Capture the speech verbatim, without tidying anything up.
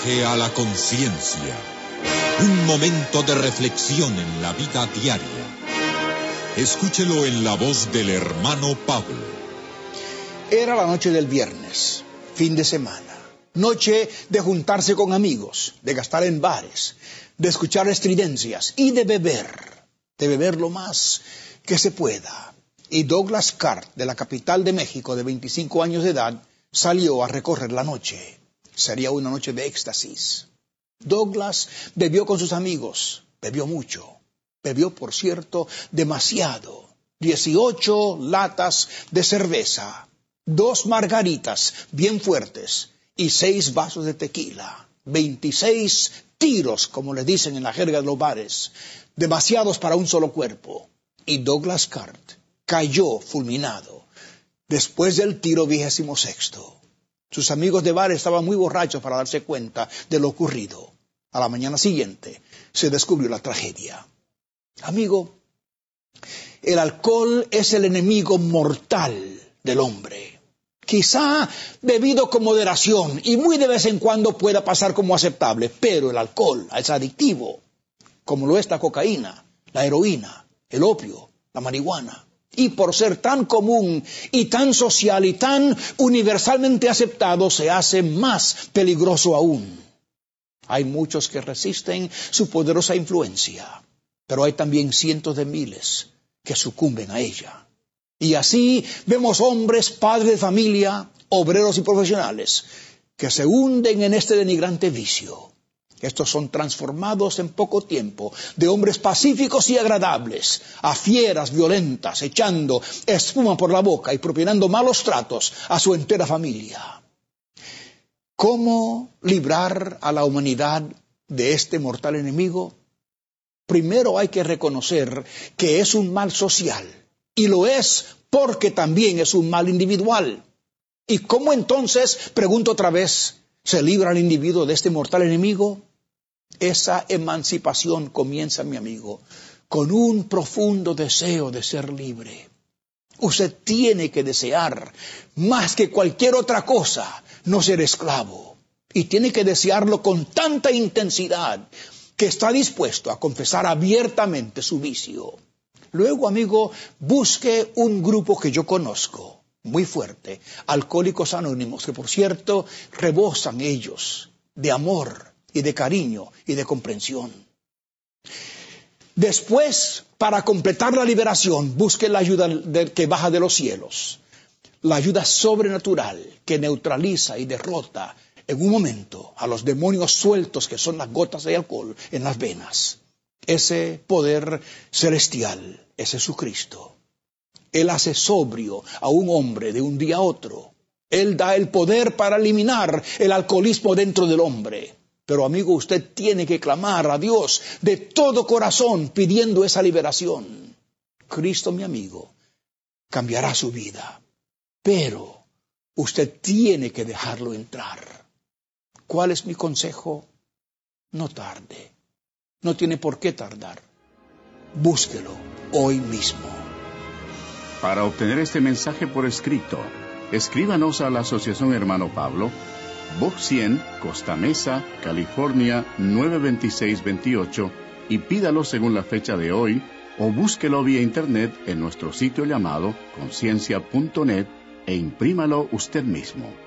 viaje a la conciencia. Un momento de reflexión en la vida diaria. Escúchelo en la voz del hermano Pablo. Era la noche del viernes, fin de semana. Noche de juntarse con amigos, de gastar en bares, de escuchar estridencias y de beber. De beber lo más que se pueda. Y Douglas Carr, de la capital de México, de veinticinco años de edad, salió a recorrer la noche. Sería una noche de éxtasis. Douglas bebió con sus amigos, bebió mucho. Bebió, por cierto, demasiado. dieciocho latas de cerveza, dos margaritas bien fuertes y seis vasos de tequila. veintiséis tiros, como le dicen en la jerga de los bares, demasiados para un solo cuerpo. Y Douglas Carr cayó fulminado después del tiro vigésimo sexto. Sus amigos de bar estaban muy borrachos para darse cuenta de lo ocurrido. A la mañana siguiente se descubrió la tragedia. Amigo, el alcohol es el enemigo mortal del hombre. Quizá bebido con moderación y muy de vez en cuando pueda pasar como aceptable, pero el alcohol es adictivo, como lo es la cocaína, la heroína, el opio, la marihuana. Y por ser tan común y tan social y tan universalmente aceptado, se hace más peligroso aún. Hay muchos que resisten su poderosa influencia, pero hay también cientos de miles que sucumben a ella. Y así vemos hombres, padres de familia, obreros y profesionales, que se hunden en este denigrante vicio. Estos son transformados en poco tiempo de hombres pacíficos y agradables a fieras violentas, echando espuma por la boca y propinando malos tratos a su entera familia. ¿Cómo librar a la humanidad de este mortal enemigo? Primero hay que reconocer que es un mal social, y lo es porque también es un mal individual. ¿Y cómo entonces, pregunto otra vez, se libra al individuo de este mortal enemigo? Esa emancipación comienza, mi amigo, con un profundo deseo de ser libre. Usted tiene que desear, más que cualquier otra cosa, no ser esclavo. Y tiene que desearlo con tanta intensidad que está dispuesto a confesar abiertamente su vicio. Luego, amigo, busque un grupo que yo conozco, muy fuerte, Alcohólicos Anónimos, que por cierto, rebosan ellos de amor y de cariño y de comprensión. Después, para completar la liberación, busque la ayuda de, que baja de los cielos, la ayuda sobrenatural que neutraliza y derrota en un momento a los demonios sueltos que son las gotas de alcohol en las venas. Ese poder celestial es Jesucristo. Él hace sobrio a un hombre de un día a otro. Él da el poder para eliminar el alcoholismo dentro del hombre. Pero amigo, usted tiene que clamar a Dios de todo corazón pidiendo esa liberación. Cristo, mi amigo, cambiará su vida. Pero usted tiene que dejarlo entrar. ¿Cuál es mi consejo? No tarde. No tiene por qué tardar. Búsquelo hoy mismo. Para obtener este mensaje por escrito, escríbanos a la Asociación Hermano Pablo, Box cien, Costa Mesa, California nueve dos seis dos ocho, y pídalo según la fecha de hoy, o búsquelo vía internet en nuestro sitio llamado conciencia punto net e imprímalo usted mismo.